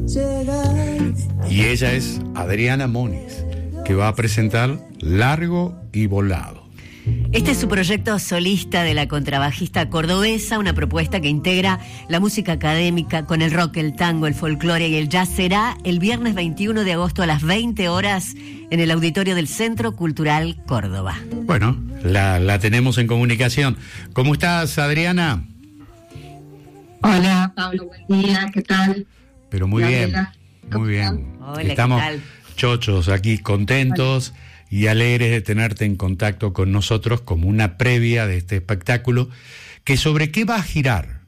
Y ella es Adriana Moniz, que va a presentar Largo y Volado. Este es su proyecto solista de la contrabajista cordobesa, una propuesta que integra la música académica con el rock, el tango, el folclore y el jazz. Será el viernes 21 de agosto a las 20 horas en el auditorio del Centro Cultural Córdoba. Bueno, la tenemos en comunicación. ¿Cómo estás, Adriana? Hola, Pablo, buen día, ¿qué tal? Pero muy bien, muy ¿Cómo bien. Hola, Estamos ¿qué tal? chochos aquí, contentos y alegres de tenerte en contacto con nosotros como una previa de este espectáculo, que sobre qué va a girar.